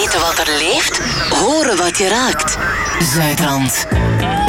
Weten wat er leeft? Horen wat je raakt. Zuidrand.